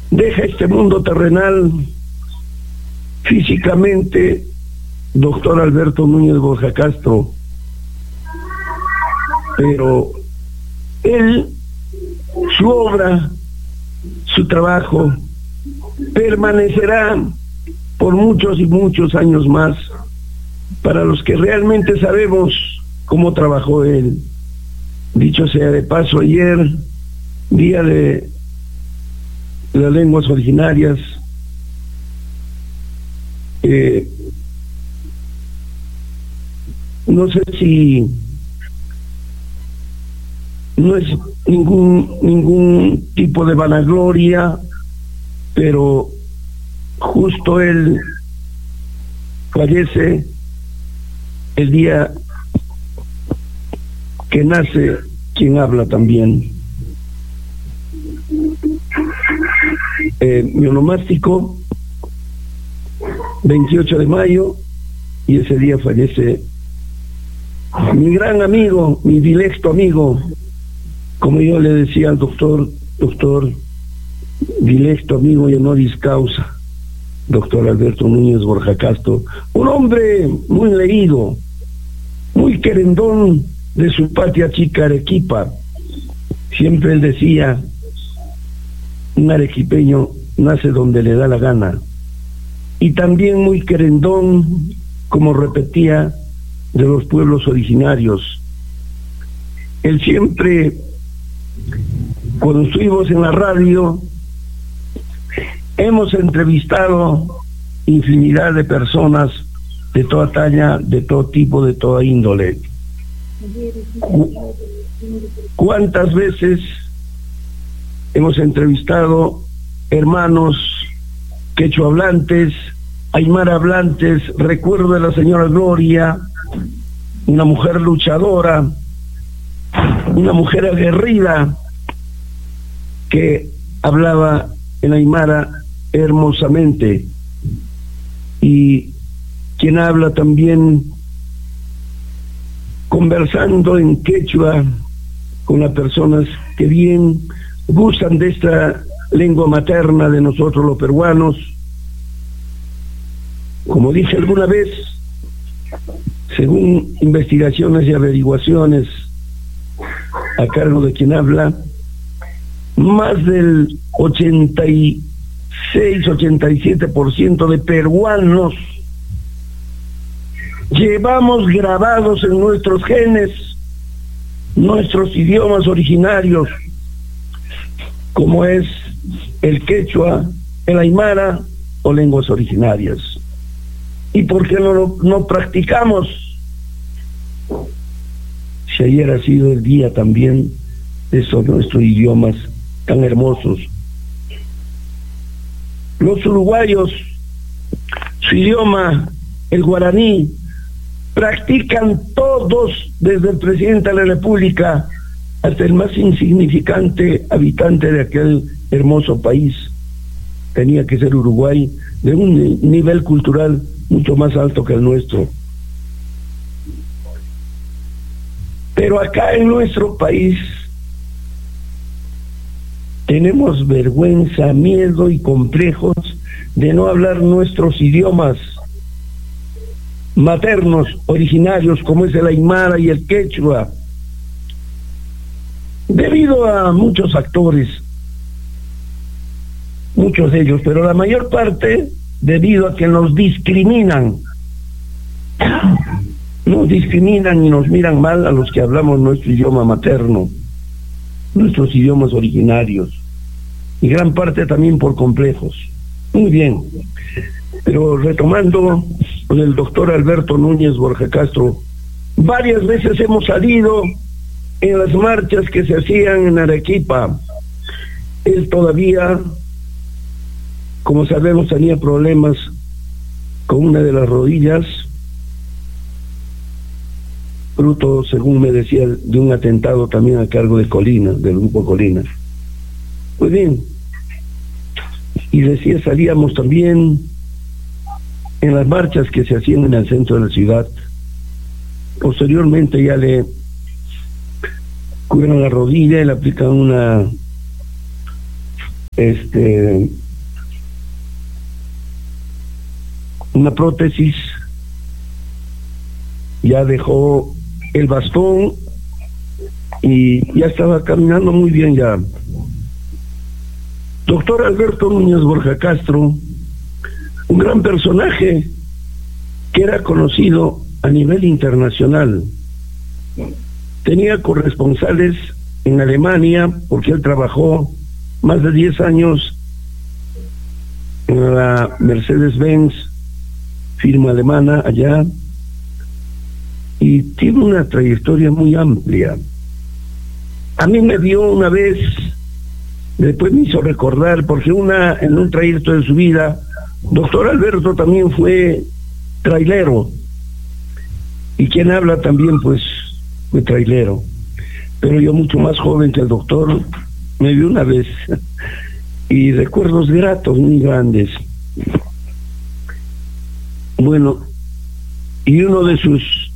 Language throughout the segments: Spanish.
deja este mundo terrenal físicamente doctor Alberto Núñez Borja Castro, pero él, su obra, su trabajo permanecerá por muchos y muchos años más para los que realmente sabemos cómo trabajó él. Dicho sea de paso, ayer, día de las lenguas originarias, no sé si no es ningún tipo de vanagloria, pero justo él fallece el día que nace quien habla también. Mi onomástico, 28 de mayo, y ese día fallece mi gran amigo, mi dilecto amigo, como yo le decía al doctor dilecto amigo y honoris causa, doctor Alberto Núñez Borja Castro, un hombre muy leído, muy querendón de su patria chica Arequipa. Siempre él decía, un arequipeño nace donde le da la gana. Y también muy querendón, como repetía, de los pueblos originarios. Él siempre, cuando estuvimos en la radio, hemos entrevistado infinidad de personas de toda talla, de todo tipo, de toda índole. ¿Cuántas veces hemos entrevistado hermanos quechua hablantes, aymara hablantes? Recuerdo de la señora Gloria, una mujer luchadora, una mujer aguerrida que hablaba en aymara hermosamente, y quien habla también conversando en quechua con las personas que bien gustan de esta lengua materna de nosotros los peruanos. Como dije alguna vez, según investigaciones y averiguaciones a cargo de quien habla, más del 86-87% de peruanos llevamos grabados en nuestros genes nuestros idiomas originarios, como es el quechua, el aymara o lenguas originarias. ¿Y por qué no practicamos? Si ayer ha sido el día también de esos nuestros idiomas tan hermosos. Los uruguayos, su idioma, el guaraní, practican todos, desde el presidente de la República hasta el más insignificante habitante de aquel hermoso país. Tenía que ser Uruguay, de un nivel cultural mucho más alto que el nuestro. Pero acá en nuestro país tenemos vergüenza, miedo y complejos de no hablar nuestros idiomas maternos, originarios, como es el aymara y el quechua, debido a muchos factores, muchos de ellos, pero la mayor parte debido a que nos discriminan y nos miran mal a los que hablamos nuestro idioma materno, nuestros idiomas originarios, y gran parte también por complejos. Muy bien, pero retomando con el doctor Alberto Núñez Borja Castro, varias veces hemos salido en las marchas que se hacían en Arequipa. Él todavía, como sabemos, tenía problemas con una de las rodillas, fruto, según me decía, de un atentado también a cargo de Colina, del grupo Colina. Muy bien. Y decía, salíamos también en las marchas que se hacían en el centro de la ciudad. Posteriormente ya le cubrieron la rodilla y le aplican una prótesis, ya dejó el bastón y ya estaba caminando muy bien ya. Doctor Alberto Núñez Borja Castro, un gran personaje que era conocido a nivel internacional. Tenía corresponsales en Alemania, porque él trabajó más de 10 años en la Mercedes-Benz, firma alemana allá, y tiene una trayectoria muy amplia. A mí me vio una vez, después me hizo recordar, porque en un trayecto de su vida, doctor Alberto también fue trailero, y quien habla también pues fue trailero, pero yo mucho más joven que el doctor, me vio una vez, y recuerdos gratos muy grandes. Bueno, y uno de sus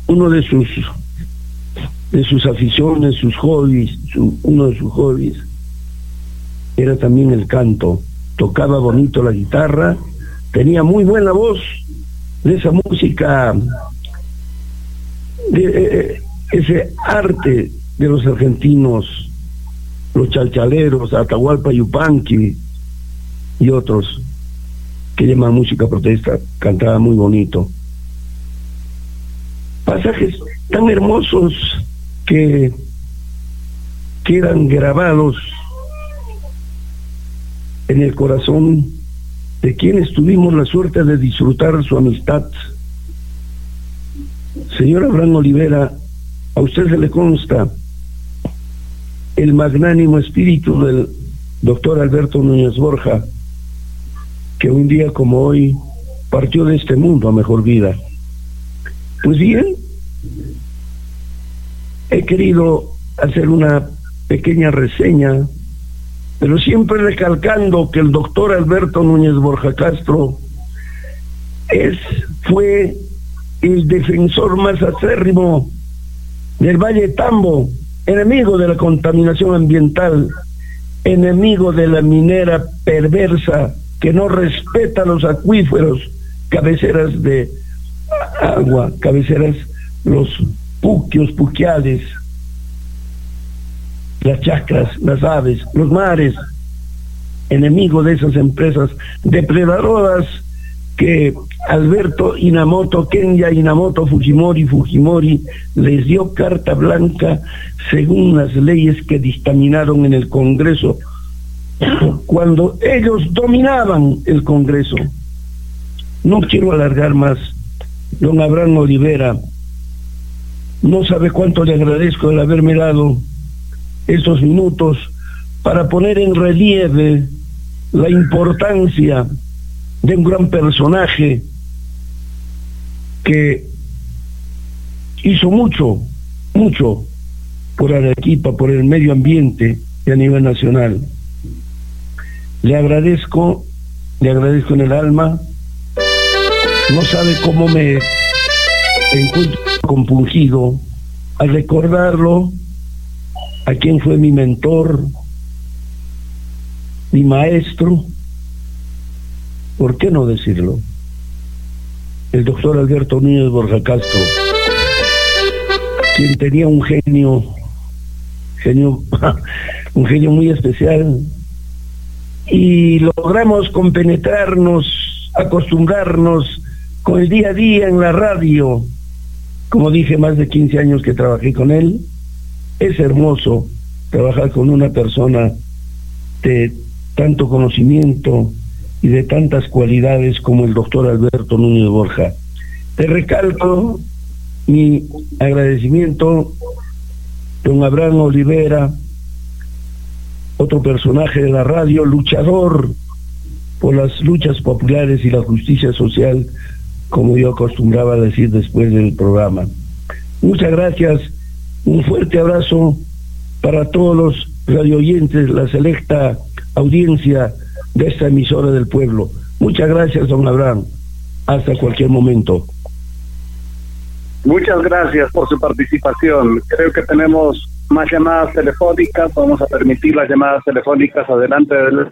aficiones, sus hobbies, uno de sus hobbies era también el canto. Tocaba bonito la guitarra, tenía muy buena voz, de esa música, de ese arte de los argentinos, los chalchaleros, Atahualpa Yupanqui y otros que llaman música protesta. Cantaba muy bonito. Pasajes tan hermosos que quedan grabados en el corazón de quienes tuvimos la suerte de disfrutar su amistad. Señor Abraham Olivera, a usted se le consta el magnánimo espíritu del doctor Alberto Núñez Borja, que un día como hoy partió de este mundo a mejor vida. Pues bien, he querido hacer una pequeña reseña, pero siempre recalcando que el doctor Alberto Núñez Borja Castro fue el defensor más acérrimo del Valle Tambo, enemigo de la contaminación ambiental, enemigo de la minera perversa que no respeta los acuíferos, cabeceras de agua, cabeceras, los puquios, puquiales, las chacras, las aves, los mares, enemigo de esas empresas depredadoras que Alberto Inamoto, Kenya Inamoto Fujimori les dio carta blanca según las leyes que dictaminaron en el Congreso cuando ellos dominaban el Congreso. No quiero alargar más. Don Abraham Olivera, no sabe cuánto le agradezco el haberme dado estos minutos para poner en relieve la importancia de un gran personaje que hizo mucho por Arequipa, por el medio ambiente y a nivel nacional. Le agradezco en el alma. No sabe cómo me encuentro compungido al recordarlo, a quien fue mi mentor, mi maestro, ¿por qué no decirlo? El doctor Alberto Núñez Borja Castro, quien tenía un genio muy especial, y logramos compenetrarnos, acostumbrarnos con el día a día en la radio. Como dije, más de 15 años que trabajé con él. Es hermoso trabajar con una persona de tanto conocimiento y de tantas cualidades como el doctor Alberto Núñez Borja. Te recalco mi agradecimiento, don Abraham Olivera, otro personaje de la radio, luchador por las luchas populares y la justicia social, como yo acostumbraba a decir después del programa. Muchas gracias, un fuerte abrazo para todos los radioyentes, la selecta audiencia de esta emisora del pueblo. Muchas gracias, don Abraham. Hasta cualquier momento. Muchas gracias por su participación. Creo que tenemos más llamadas telefónicas. Vamos a permitir las llamadas telefónicas adelante